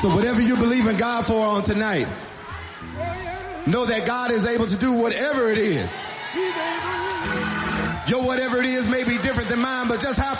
So whatever you believe in God for on tonight, know that God is able to do whatever it is. Your whatever it is may be different than mine, but just how